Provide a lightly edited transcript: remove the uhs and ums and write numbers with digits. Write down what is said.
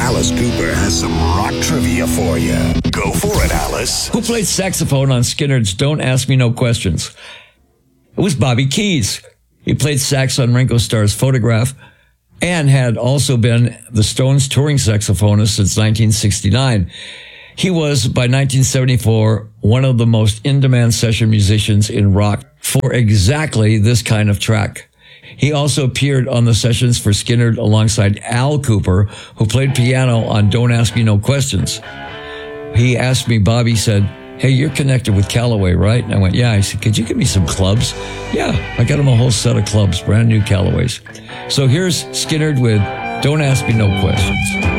Alice Cooper has some rock trivia for you. Go for it, Alice. Who played saxophone on Skynyrd's Don't Ask Me No Questions? It was Bobby Keys. He played sax on Ringo Starr's Photograph and had also been the Stones' touring saxophonist since 1969. He was, by 1974, one of the most in-demand session musicians in rock for exactly this kind of track. He also appeared on the sessions for Skynyrd alongside Al Cooper, who played piano on Don't Ask Me No Questions. He asked me, Bobby said, "Hey, you're connected with Callaway, right?" And I went, "Yeah." He said, "Could you give me some clubs?" "Yeah." I got him a whole set of clubs, brand new Callaways. So here's Skynyrd with Don't Ask Me No Questions.